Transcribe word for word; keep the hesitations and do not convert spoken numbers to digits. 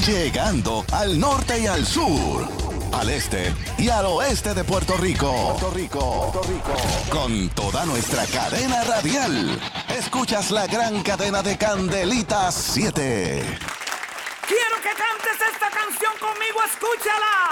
Llegando al norte y al sur, al este y al oeste de Puerto Rico. Puerto Rico, Puerto Rico. Con toda nuestra cadena radial. Escuchas la gran cadena de Candelitas siete. Quiero que cantes esta canción conmigo, escúchala.